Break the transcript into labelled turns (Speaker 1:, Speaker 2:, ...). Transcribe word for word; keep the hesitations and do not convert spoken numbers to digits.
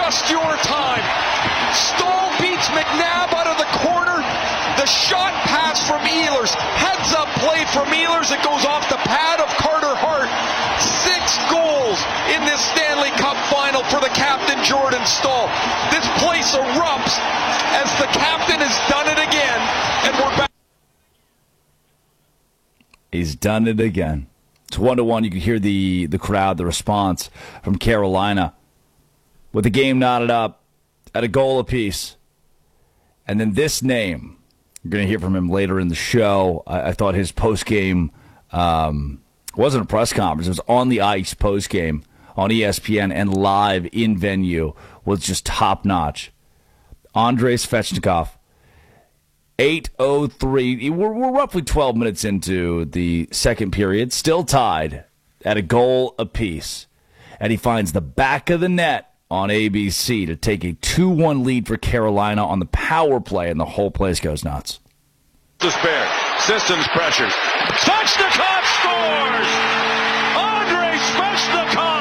Speaker 1: just your time. Stahl beats McNabb out of the corner. The shot pass from Ehlers. Heads up play from Ehlers. It goes off the pad of Carter Hart. Six goals in this Stanley Cup final for the captain, Jordan Stahl. This place erupts as the captain has done it again. And we're back.
Speaker 2: He's done it again. It's one to one. You can hear the, the crowd, the response from Carolina with the game knotted up at a goal apiece. And then this name, you're going to hear from him later in the show. I, I thought his postgame um, wasn't a press conference. It was on the ice postgame on E S P N and live in venue was just top-notch. Andrei Svechnikov. eight oh three. We're, we're roughly twelve minutes into the second period, still tied at a goal apiece. And he finds the back of the net on A B C to take a two one lead for Carolina on the power play, and the whole place goes nuts.
Speaker 1: Despair. Systems pressures. Svechnikov scores! Andrei Svechnikov